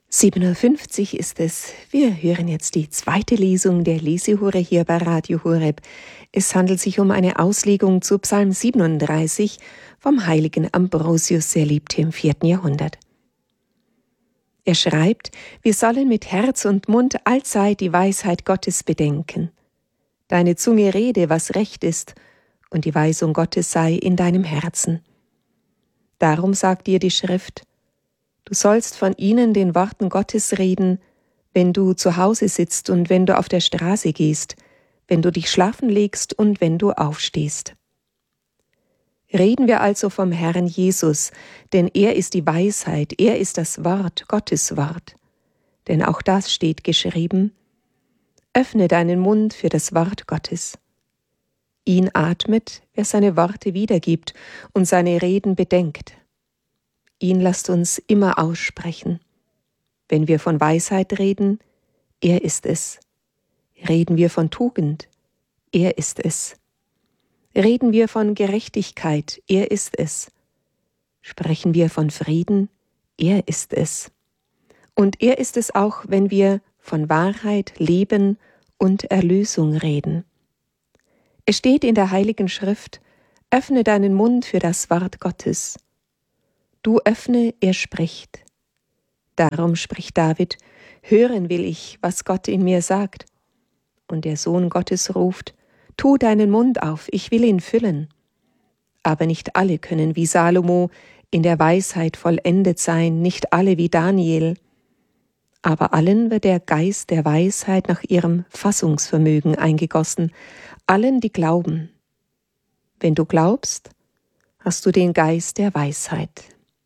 7:50 Uhr ist es. Wir hören jetzt die zweite Lesung der Lesehure hier bei Radio Horeb. Es handelt sich um eine Auslegung zu Psalm 37 vom heiligen Ambrosius, er lebte im 4. Jahrhundert. Er schreibt, wir sollen mit Herz und Mund allzeit die Weisheit Gottes bedenken. Deine Zunge rede, was recht ist, und die Weisung Gottes sei in deinem Herzen. Darum sagt dir die Schrift, du sollst von ihnen den Worten Gottes reden, wenn du zu Hause sitzt und wenn du auf der Straße gehst, wenn du dich schlafen legst und wenn du aufstehst. Reden wir also vom Herrn Jesus, denn er ist die Weisheit, er ist das Wort, Gottes Wort. Denn auch das steht geschrieben, öffne deinen Mund für das Wort Gottes. Ihn atmet, wer seine Worte wiedergibt und seine Reden bedenkt. Ihn lasst uns immer aussprechen. Wenn wir von Weisheit reden, er ist es. Reden wir von Tugend, er ist es. Reden wir von Gerechtigkeit, er ist es. Sprechen wir von Frieden, er ist es. Und er ist es auch, wenn wir von Wahrheit, Leben und Erlösung reden. Es steht in der Heiligen Schrift, öffne deinen Mund für das Wort Gottes. Du öffne, er spricht. Darum spricht David, hören will ich, was Gott in mir sagt. Und der Sohn Gottes ruft, tu deinen Mund auf, ich will ihn füllen. Aber nicht alle können wie Salomo in der Weisheit vollendet sein, nicht alle wie Daniel. Aber allen wird der Geist der Weisheit nach ihrem Fassungsvermögen eingegossen, allen, die glauben. Wenn du glaubst, hast du den Geist der Weisheit.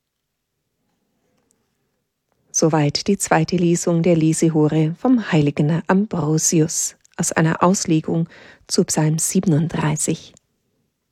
Soweit die zweite Lesung der Lesehure vom heiligen Ambrosius aus einer Auslegung zu Psalm 37.